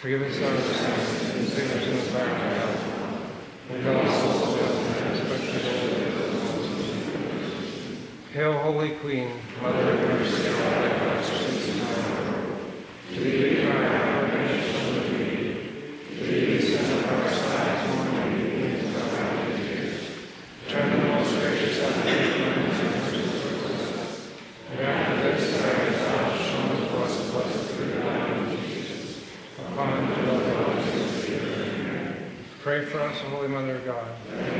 Forgive us our sins, and save us from the fire of hell. Lead all souls to heaven, especially those. Hail, Holy Queen, Mother of mercy, and all thy blessings in heaven. To thee we cry, our redemption of thee. To thee we send up our sighs, mourning and weeping of our happy tears. Turn to the most gracious heaven, and after this, thou hast shown us blessed, blessed through the Lamb of Jesus. Upon the Lord, pray for us, O Holy Mother of God.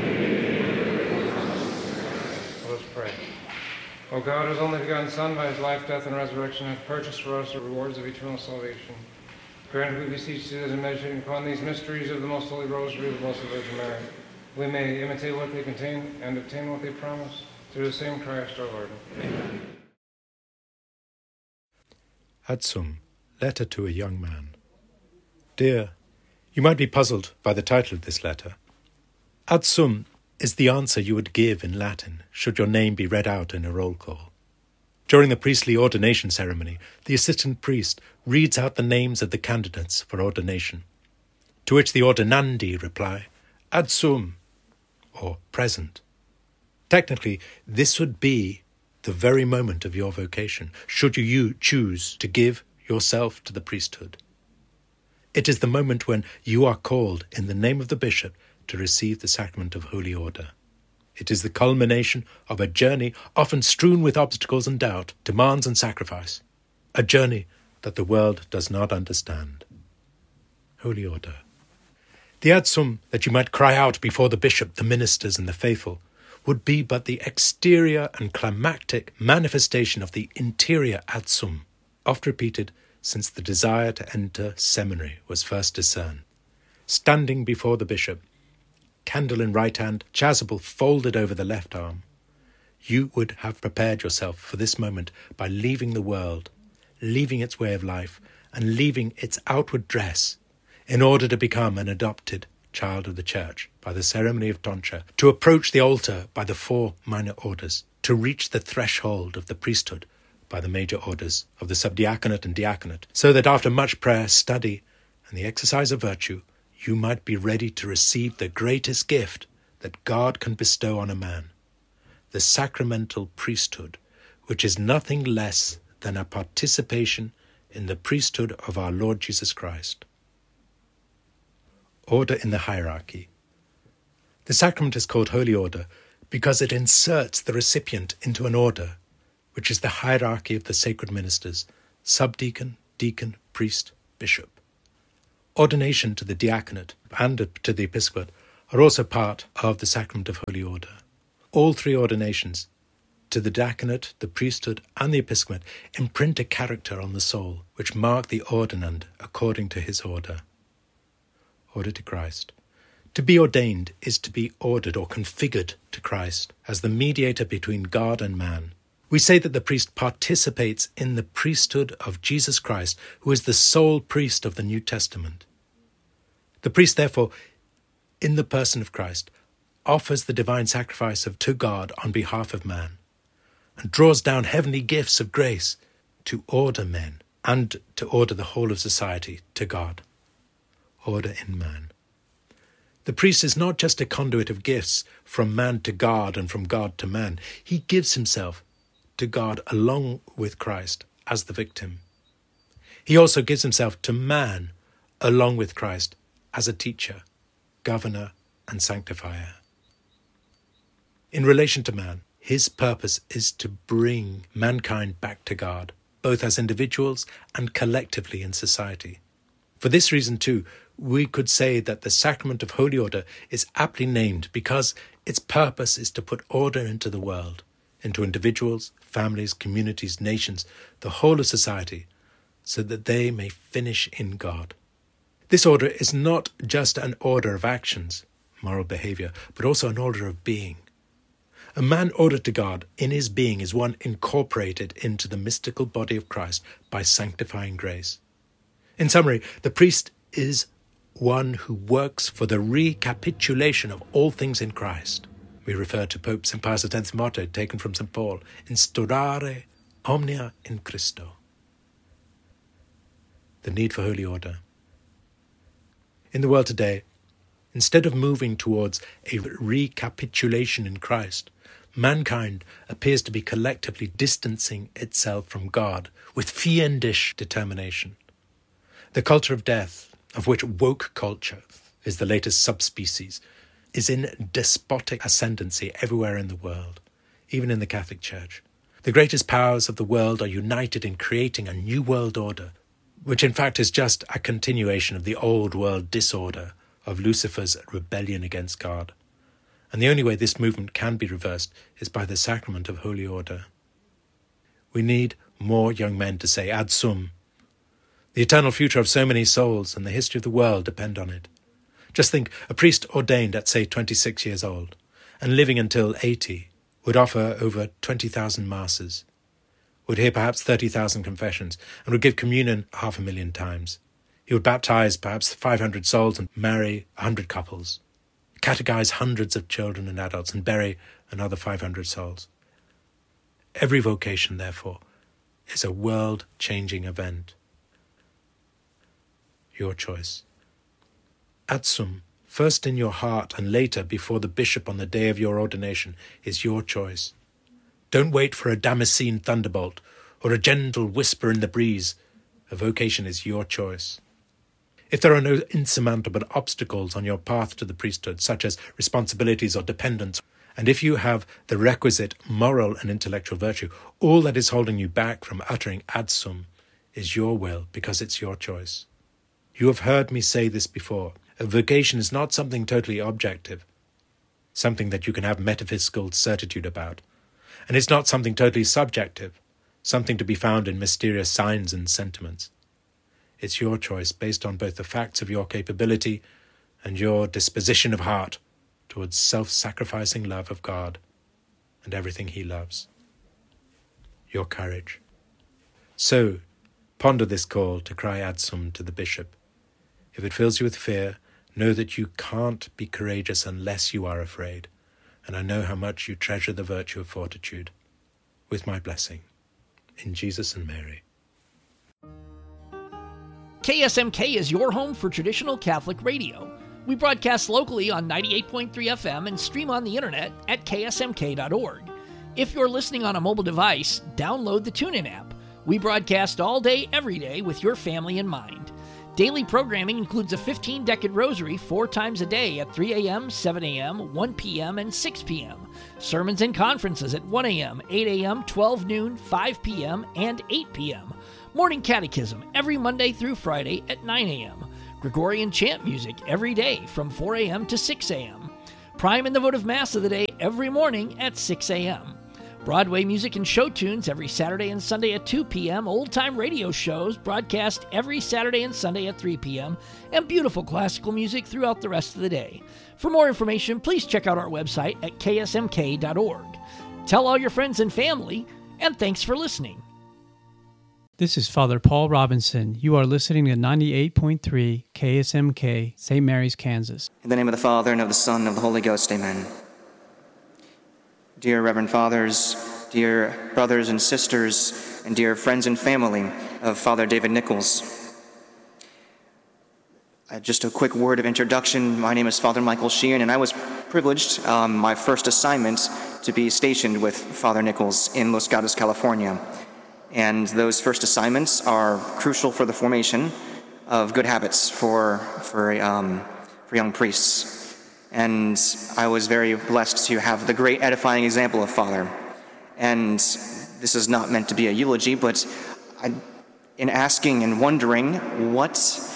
Let us pray. O God, whose only begotten Son, by his life, death, and resurrection, hath purchased for us the rewards of eternal salvation, grant, we beseech thee, that in meditating upon these mysteries of the most holy rosary of the Blessed Virgin Mary, we may imitate what they contain and obtain what they promise, through the same Christ our Lord. Amen. Adsum, Letter to a Young Man. Dear, you might be puzzled by the title of this letter. Adsum is the answer you would give in Latin should your name be read out in a roll call. During the priestly ordination ceremony, the assistant priest reads out the names of the candidates for ordination, to which the ordinandi reply, Adsum, or present. Technically, this would be the very moment of your vocation, should you choose to give yourself to the priesthood. It is the moment when you are called in the name of the bishop to receive the sacrament of Holy Order. It is the culmination of a journey often strewn with obstacles and doubt, demands and sacrifice, a journey that the world does not understand. Holy Order. The adsum that you might cry out before the bishop, the ministers and the faithful would be but the exterior and climactic manifestation of the interior adsum, oft repeated since the desire to enter seminary was first discerned. Standing before the bishop, candle in right hand, chasuble folded over the left arm, you would have prepared yourself for this moment by leaving the world, leaving its way of life, and leaving its outward dress, in order to become an adopted child of the Church by the ceremony of tonsure, to approach the altar by the 4 minor orders, to reach the threshold of the priesthood by the major orders of the subdiaconate and diaconate, so that after much prayer, study, and the exercise of virtue, you might be ready to receive the greatest gift that God can bestow on a man, the sacramental priesthood, which is nothing less than a participation in the priesthood of our Lord Jesus Christ. Order in the hierarchy. The sacrament is called Holy Order because it inserts the recipient into an order, which is the hierarchy of the sacred ministers, subdeacon, deacon, priest, bishop. Ordination to the diaconate and to the episcopate are also part of the sacrament of Holy Order. All 3 ordinations, to the diaconate, the priesthood, and the episcopate, imprint a character on the soul, which mark the ordinand according to his order. Order to Christ. To be ordained is to be ordered or configured to Christ as the mediator between God and man. We say that the priest participates in the priesthood of Jesus Christ, who is the sole priest of the New Testament. The priest, therefore, in the person of Christ, offers the divine sacrifice to God on behalf of man, and draws down heavenly gifts of grace to order men and to order the whole of society to God. Order in man. The priest is not just a conduit of gifts from man to God and from God to man. He gives himself to God along with Christ as the victim. He also gives himself to man along with Christ as a teacher, governor, and sanctifier. In relation to man, his purpose is to bring mankind back to God, both as individuals and collectively in society. For this reason, too, we could say that the sacrament of Holy Order is aptly named because its purpose is to put order into the world, into individuals, families, communities, nations, the whole of society, so that they may finish in God. This order is not just an order of actions, moral behavior, but also an order of being. A man ordered to God in his being is one incorporated into the mystical body of Christ by sanctifying grace. In summary, the priest is one who works for the recapitulation of all things in Christ. We refer to Pope St. Pius X's motto taken from St. Paul, Instaurare omnia in Christo. The need for holy order. In the world today, instead of moving towards a recapitulation in Christ, mankind appears to be collectively distancing itself from God with fiendish determination. The culture of death, of which woke culture is the latest subspecies, is in despotic ascendancy everywhere in the world, even in the Catholic Church. The greatest powers of the world are united in creating a new world order, which in fact is just a continuation of the old world disorder of Lucifer's rebellion against God. And the only way this movement can be reversed is by the sacrament of holy order. We need more young men to say ad sum. The eternal future of so many souls and the history of the world depend on it. Just think, a priest ordained at, say, 26 years old, and living until 80, would offer over 20,000 masses, would hear perhaps 30,000 confessions, and would give communion 500,000 times. He would baptize perhaps 500 souls and marry 100 couples, catechize hundreds of children and adults, and bury another 500 souls. Every vocation, therefore, is a world-changing event. Your choice. Ad sum, first in your heart and later before the bishop on the day of your ordination, is your choice. Don't wait for a Damascene thunderbolt or a gentle whisper in the breeze. A vocation is your choice. If there are no insurmountable obstacles on your path to the priesthood, such as responsibilities or dependence, and if you have the requisite moral and intellectual virtue, all that is holding you back from uttering ad sum is your will, because it's your choice. You have heard me say this before. A vocation is not something totally objective, something that you can have metaphysical certitude about. And it's not something totally subjective, something to be found in mysterious signs and sentiments. It's your choice based on both the facts of your capability and your disposition of heart towards self-sacrificing love of God and everything he loves. Your courage. So, ponder this call to cry ad sum to the bishop. If it fills you with fear, know that you can't be courageous unless you are afraid, and I know how much you treasure the virtue of fortitude. With my blessing. In Jesus and Mary. KSMK is your home for traditional Catholic radio. We broadcast locally on 98.3 FM and stream on the internet at ksmk.org. If you're listening on a mobile device, download the TuneIn app. We broadcast all day, every day with your family in mind. Daily programming includes a 15-decade rosary 4 times a day at 3 a.m., 7 a.m., 1 p.m., and 6 p.m. Sermons and conferences at 1 a.m., 8 a.m., 12 noon, 5 p.m., and 8 p.m. Morning catechism every Monday through Friday at 9 a.m. Gregorian chant music every day from 4 a.m. to 6 a.m. Prime and the votive Mass of the day every morning at 6 a.m. Broadway music and show tunes every Saturday and Sunday at 2 p.m., old-time radio shows broadcast every Saturday and Sunday at 3 p.m., and beautiful classical music throughout the rest of the day. For more information, please check out our website at ksmk.org. Tell all your friends and family, and thanks for listening. This is Father Paul Robinson. You are listening to 98.3 KSMK, St. Mary's, Kansas. In the name of the Father, and of the Son, and of the Holy Ghost, amen. Dear Reverend Fathers, dear brothers and sisters, and dear friends and family of Father David Nichols. Just a quick word of introduction. My name is Father Michael Sheehan, and I was privileged, my first assignment, to be stationed with Father Nichols in Los Gatos, California. And those first assignments are crucial for the formation of good habits for young priests. And I was very blessed to have the great edifying example of Father. And this is not meant to be a eulogy, but in asking and wondering what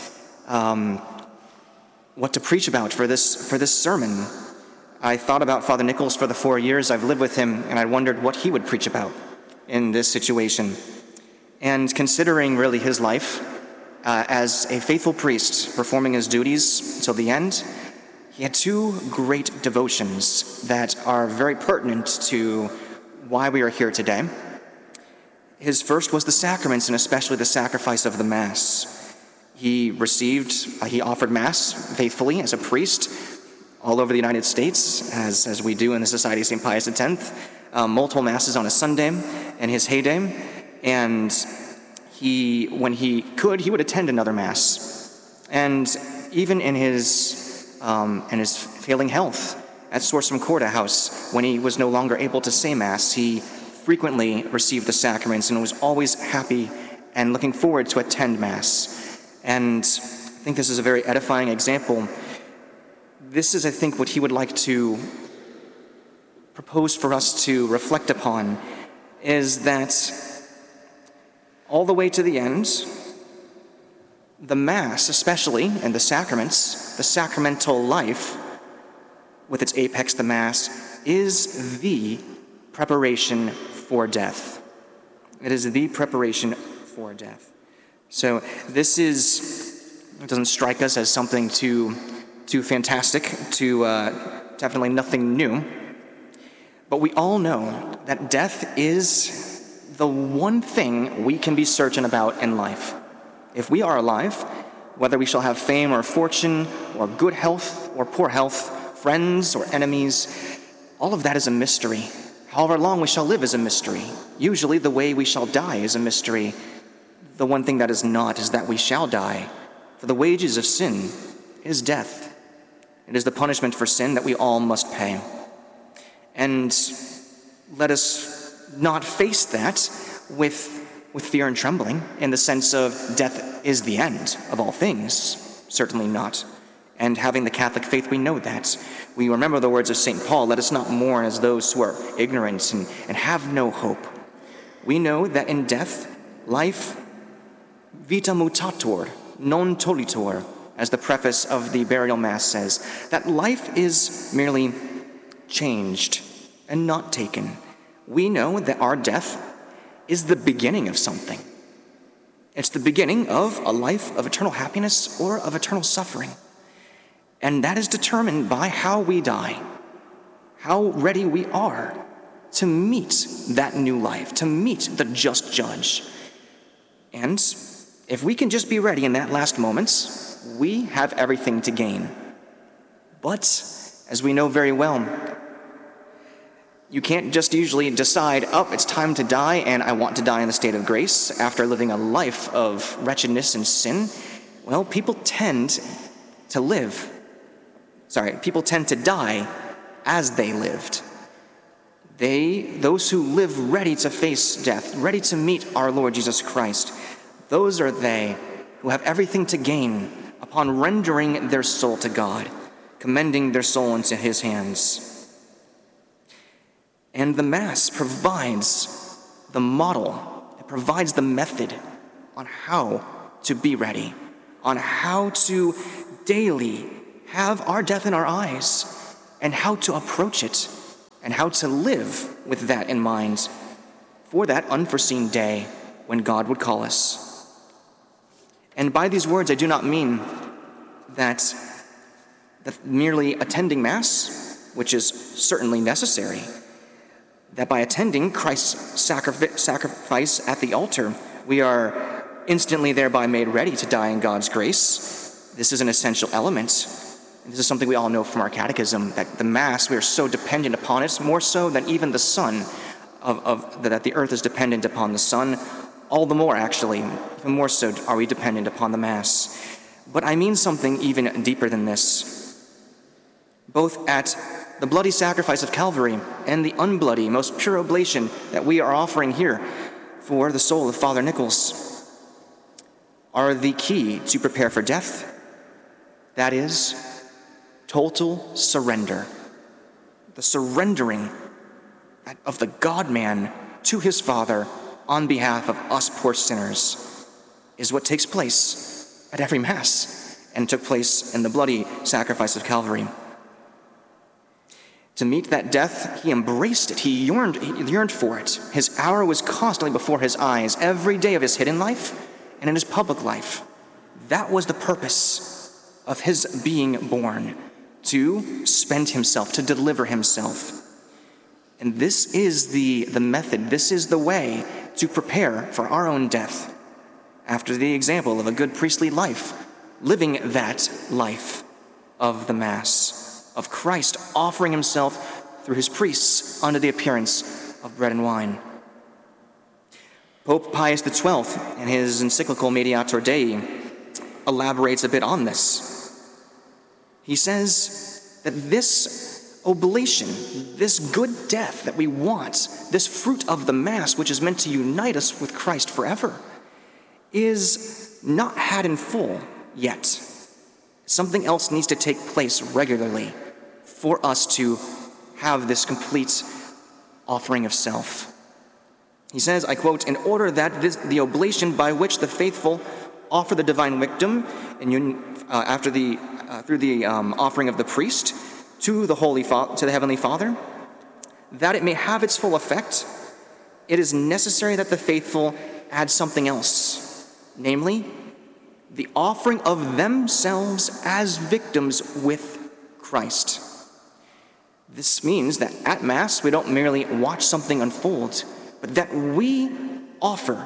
to preach about for this sermon, I thought about Father Nichols for the 4 years I've lived with him, and I wondered what he would preach about in this situation. And considering really his life as a faithful priest performing his duties until the end, he had 2 great devotions that are very pertinent to why we are here today. His first was the sacraments, and especially the sacrifice of the Mass. He offered Mass faithfully as a priest all over the United States, as we do in the Society of St. Pius X, multiple Masses on a Sunday in his heyday, and when he could, he would attend another Mass. And even in his failing health at Sorsum Corda House, when he was no longer able to say Mass, he frequently received the sacraments and was always happy and looking forward to attend Mass. And I think this is a very edifying example. This is, I think, what he would like to propose for us to reflect upon, is that all the way to the end, the Mass especially, and the sacraments, the sacramental life, with its apex, the Mass, is the preparation for death. It is the preparation for death. So it doesn't strike us as something too fantastic, definitely nothing new. But we all know that death is the one thing we can be certain about in life. If we are alive, whether we shall have fame or fortune, or good health or poor health, friends or enemies, all of that is a mystery. However long we shall live is a mystery. Usually the way we shall die is a mystery. The one thing that is not is that we shall die. For the wages of sin is death. It is the punishment for sin that we all must pay. And let us not face that with fear and trembling, in the sense of death is the end of all things. Certainly not. And having the Catholic faith, we know that. We remember the words of St. Paul, let us not mourn as those who are ignorant and have no hope. We know that in death, life, vita mutator, non tolitor, as the preface of the burial Mass says, that life is merely changed and not taken. We know that our death is the beginning of something. It's the beginning of a life of eternal happiness or of eternal suffering. And that is determined by how we die, how ready we are to meet that new life, to meet the just judge. And if we can just be ready in that last moments, we have everything to gain. But, as we know very well, you can't just usually decide, it's time to die, and I want to die in the state of grace after living a life of wretchedness and sin. Well, people tend to die as they lived. Those who live ready to face death, ready to meet our Lord Jesus Christ, those are they who have everything to gain upon rendering their soul to God, commending their soul into His hands. And the Mass provides the model, it provides the method on how to be ready, on how to daily have our death in our eyes, and how to approach it, and how to live with that in mind for that unforeseen day when God would call us. And by these words, I do not mean that merely attending Mass, which is certainly necessary, that by attending Christ's sacrifice at the altar, we are instantly thereby made ready to die in God's grace. This is an essential element. And this is something we all know from our catechism, that the Mass, we are so dependent upon it, more so than even the sun, that the earth is dependent upon the sun. All the more, actually, even more so are we dependent upon the Mass. But I mean something even deeper than this. Both at the bloody sacrifice of Calvary and the unbloody, most pure oblation that we are offering here for the soul of Father Nichols are the key to prepare for death. That is, total surrender. The surrendering of the God-man to his Father on behalf of us poor sinners is what takes place at every Mass and took place in the bloody sacrifice of Calvary. To meet that death, he embraced it. He yearned for it. His hour was constantly before his eyes, every day of his hidden life and in his public life. That was the purpose of his being born, to spend himself, to deliver himself. And this is the method, this is the way to prepare for our own death, after the example of a good priestly life, living that life of the Mass, of Christ offering himself through his priests under the appearance of bread and wine. Pope Pius XII, in his encyclical Mediator Dei, elaborates a bit on this. He says that this oblation, this good death that we want, this fruit of the Mass, which is meant to unite us with Christ forever, is not had in full yet. Something else needs to take place regularly for us to have this complete offering of self. He says, I quote, in order that the oblation by which the faithful offer the divine victim through the offering of the priest to the Heavenly Father, that it may have its full effect, it is necessary that the faithful add something else, namely, the offering of themselves as victims with Christ. This means that at Mass, we don't merely watch something unfold, but that we offer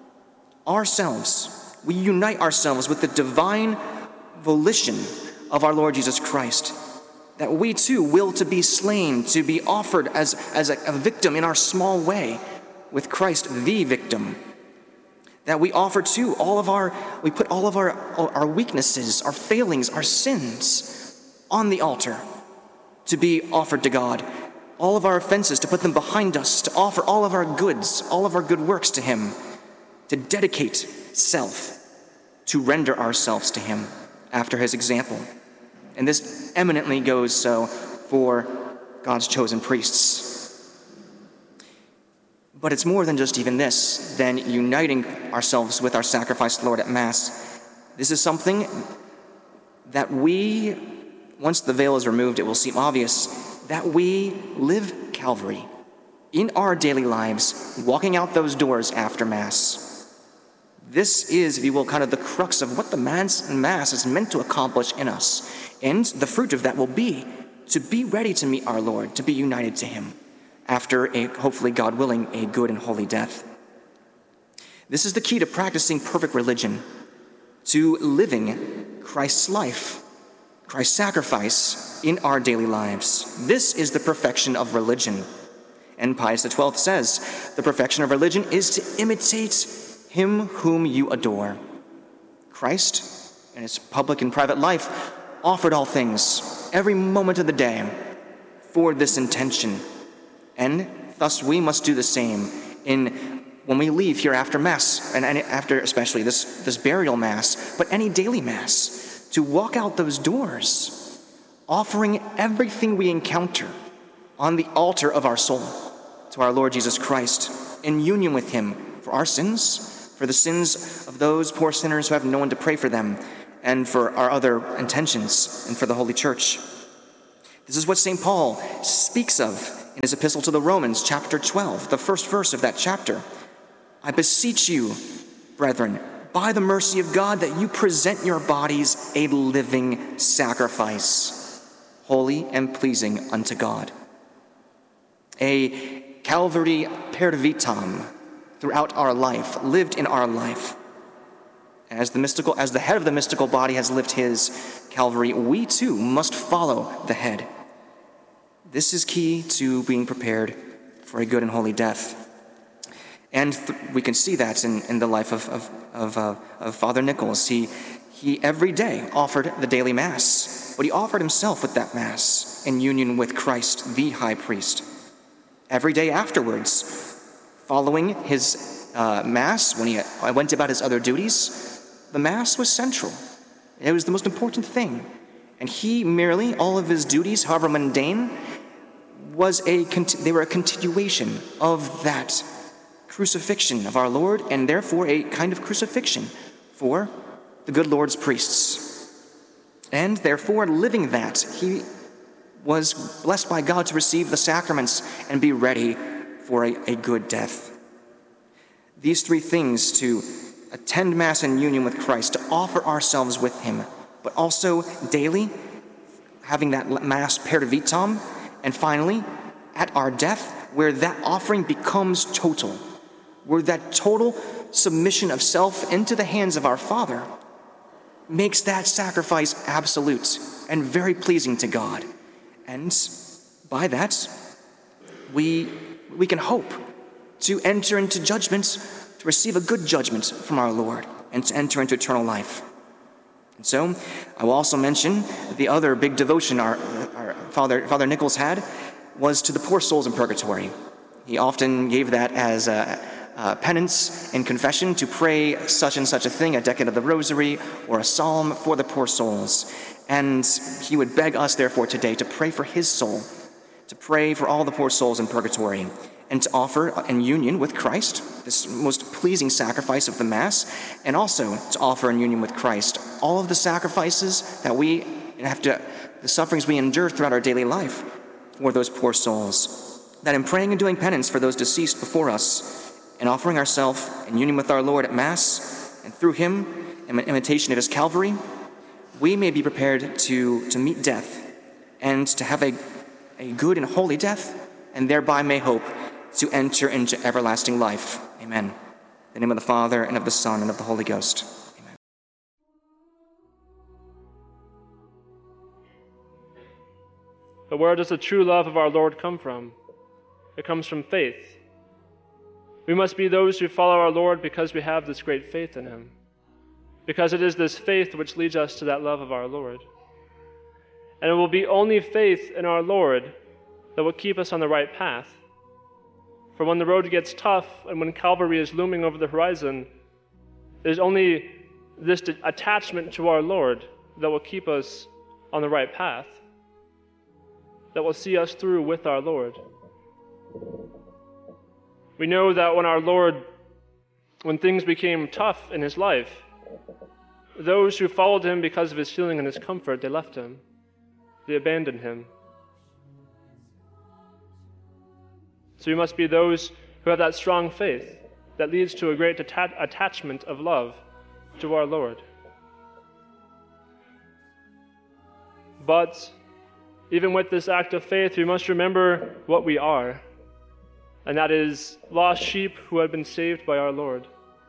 ourselves, we unite ourselves with the divine volition of our Lord Jesus Christ, that we too will to be slain, to be offered as a victim in our small way with Christ the victim, that we offer too we put all of our weaknesses, our failings, our sins on the altar to be offered to God, all of our offenses, to put them behind us, to offer all of our goods, all of our good works to Him, to dedicate self, to render ourselves to Him after His example. And this eminently goes so for God's chosen priests. But it's more than just even this, than uniting ourselves with our sacrificed Lord at Mass. This is something that once the veil is removed, it will seem obvious that we live Calvary in our daily lives, walking out those doors after Mass. This is, if you will, kind of the crux of what the Mass is meant to accomplish in us. And the fruit of that will be to be ready to meet our Lord, to be united to Him after hopefully, God willing, a good and holy death. This is the key to practicing perfect religion, to living Christ's life, Christ's sacrifice in our daily lives. This is the perfection of religion. And Pius XII says, the perfection of religion is to imitate Him whom you adore. Christ, in His public and private life, offered all things, every moment of the day, for this intention. And thus we must do the same when we leave here after Mass, and after especially this burial Mass, but any daily Mass, to walk out those doors, offering everything we encounter on the altar of our soul to our Lord Jesus Christ, in union with Him for our sins, for the sins of those poor sinners who have no one to pray for them, and for our other intentions, and for the Holy Church. This is what St. Paul speaks of in his epistle to the Romans, chapter 12, the first verse of that chapter. I beseech you, brethren, by the mercy of God, that you present your bodies a living sacrifice, holy and pleasing unto God. A Calvary per vitam throughout our life, lived in our life. As the head of the mystical body has lived his Calvary, we too must follow the head. This is key to being prepared for a good and holy death. And we can see that in the life of Father Nichols. He every day offered the daily Mass, but he offered himself with that Mass in union with Christ, the high priest. Every day afterwards, following his Mass, when he went about his other duties, the Mass was central. It was the most important thing. And he merely, all of his duties, however mundane, they were a continuation of that crucifixion of our Lord, and therefore a kind of crucifixion for the good Lord's priests. And therefore, living that, he was blessed by God to receive the sacraments and be ready for a good death. These three things, to attend Mass in union with Christ, to offer ourselves with Him, but also daily having that Mass per vitam, and finally, at our death, where that offering becomes total, where that total submission of self into the hands of our Father makes that sacrifice absolute and very pleasing to God. And by that, we can hope to enter into judgment, to receive a good judgment from our Lord, and to enter into eternal life. And so I will also mention the other big devotion our Father Nichols had was to the poor souls in purgatory. He often gave that as penance and confession to pray such and such a thing, a decade of the rosary or a psalm for the poor souls. And he would beg us, therefore, today to pray for his soul, to pray for all the poor souls in purgatory, and to offer in union with Christ this most pleasing sacrifice of the Mass, and also to offer in union with Christ all of the sacrifices that we have to, the sufferings we endure throughout our daily life for those poor souls. That in praying and doing penance for those deceased before us, and offering ourselves in union with our Lord at Mass, and through him, in imitation of his Calvary, we may be prepared to meet death and to have a good and holy death, and thereby may hope to enter into everlasting life. Amen. In the name of the Father, and of the Son, and of the Holy Ghost. Amen. But where does the true love of our Lord come from? It comes from faith. We must be those who follow our Lord because we have this great faith in him. Because it is this faith which leads us to that love of our Lord. And it will be only faith in our Lord that will keep us on the right path. For when the road gets tough and when Calvary is looming over the horizon, it is only this attachment to our Lord that will keep us on the right path, that will see us through with our Lord. We know that when things became tough in his life, those who followed him because of his healing and his comfort, they left him. They abandoned him. So we must be those who have that strong faith that leads to a great attachment of love to our Lord. But even with this act of faith, we must remember what we are, and that is lost sheep who have been saved by our Lord.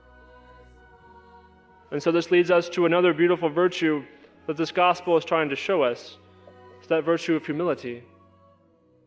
And so this leads us to another beautiful virtue that this gospel is trying to show us. It's that virtue of humility.